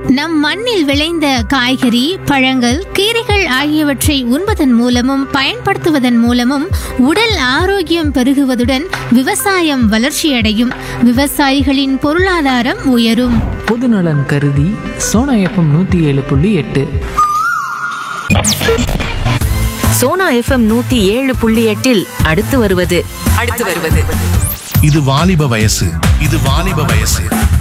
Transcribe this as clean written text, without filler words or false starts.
நம் மண்ணில் விளைந்த காய்கறி, பழங்கள், கீரைகள் ஆகியவற்றை உண்பதன் மூலமும் பயன்படுத்துவதன் மூலமும் உடல் ஆரோக்கியம் பெருகுவதுடன் விவசாயம் வளர்ச்சியடையும், விவசாயிகளின் பொருளாதாரம் உயரும். பொதுநலன் கருதி சோனா எஃப்எம் 107.8. சோனா எஃப்எம் 107.8 அடுத்து வருவது இது வாலிப வயசு.